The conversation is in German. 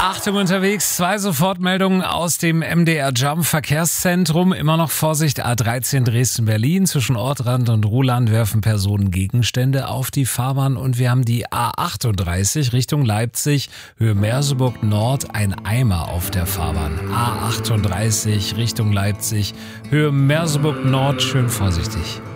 Achtung unterwegs, 2 Sofortmeldungen aus dem MDR Jump Verkehrszentrum. Immer noch Vorsicht, A13 Dresden-Berlin. Zwischen Ortrand und Ruhland werfen Personen Gegenstände auf die Fahrbahn. Und wir haben die A38 Richtung Leipzig, Höhe Merseburg Nord, ein Eimer auf der Fahrbahn. A38 Richtung Leipzig, Höhe Merseburg Nord, schön vorsichtig.